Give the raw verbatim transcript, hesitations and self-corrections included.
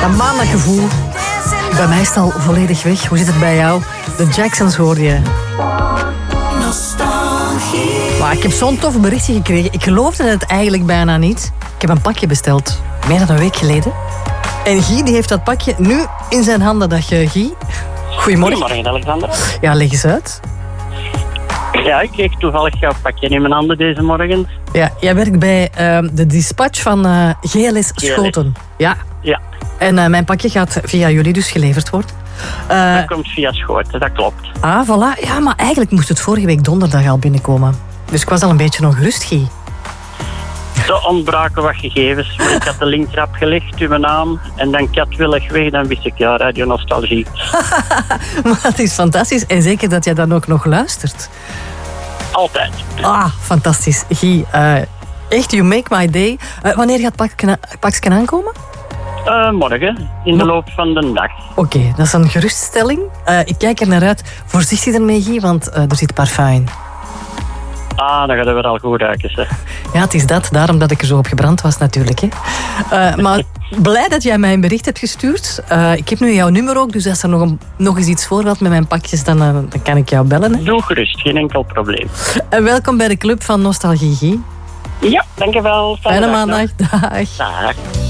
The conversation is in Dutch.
Dat maandaggevoel. Bij mij is het al volledig weg. Hoe zit het bij jou? De Jacksons hoor je. Maar ik heb zo'n tof berichtje gekregen. Ik geloofde het eigenlijk bijna niet. Ik heb een pakje besteld. Meer dan een week geleden. En Guy die heeft dat pakje nu in zijn handen. Dag Guy. Goedemorgen. Goedemorgen, Alexander. Ja, leg eens uit. Ja, ik kreeg toevallig jouw pakje in mijn handen deze morgen. Ja, jij werkt bij uh, de dispatch van uh, G L S Schoten. Ja. Ja. En uh, mijn pakje gaat via jullie dus geleverd worden. Uh, dat komt via Schoten, dat klopt. Ah, voilà. Ja, maar eigenlijk moest het vorige week donderdag al binnenkomen. Dus ik was al een beetje ongerust, Guy. Er ontbraken wat gegevens. Maar ik had de link erop gelegd, uw naam. En dan katwillig weg, dan wist ik, ja, Radio Nostalgie. Maar het is fantastisch. En zeker dat jij dan ook nog luistert. Altijd. Ah, fantastisch. Guy, uh, echt, you make my day. Uh, wanneer gaat het pakje aankomen? Uh, morgen, in de loop van de dag. Oké, okay, dat is een geruststelling. Uh, ik kijk er naar uit. Voorzichtig ermee, Guy, want uh, er zit parfum in. Ah, dan gaat het weer al goed ruiken, zeg. Ja, het is dat. Daarom dat ik er zo op gebrand was, natuurlijk. Hè. Uh, maar blij dat jij mij een bericht hebt gestuurd. Uh, ik heb nu jouw nummer ook, dus als er nog, een, nog eens iets voorvalt met mijn pakjes, dan, uh, dan kan ik jou bellen. Hè. Doe gerust, geen enkel probleem. En welkom bij de Club van Nostalgie, Guy. Ja, dankjewel. Fijne maandag. Dag. Dag.